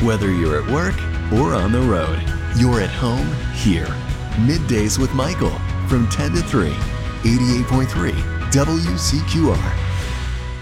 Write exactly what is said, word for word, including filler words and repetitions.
Whether you're at work or on the road, you're at home here. Middays with Michael from ten to three, eighty-eight point three W C Q R.